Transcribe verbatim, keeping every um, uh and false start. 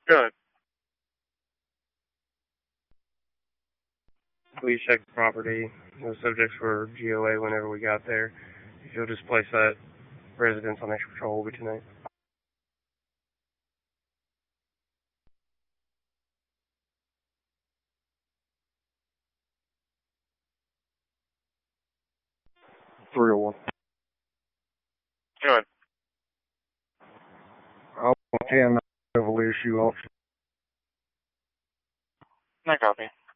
Good. Please check the property. The subjects were G O A whenever we got there. If you'll just place that residence on extra patrol, will be tonight. three oh one. Good. I'll hand the civil issue off. I copy.